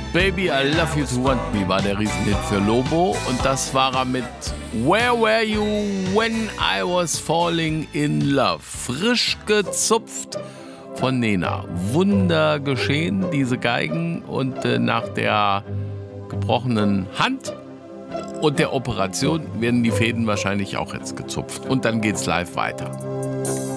Baby, I Love You to Want Me war der Riesenhit für Lobo. Und das war er mit Where Were You When I Was Falling in Love. Frisch gezupft von Nena. Wunder geschehen, diese Geigen. Und nach der gebrochenen Hand und der Operation werden die Fäden wahrscheinlich auch jetzt gezupft. Und dann geht's live weiter.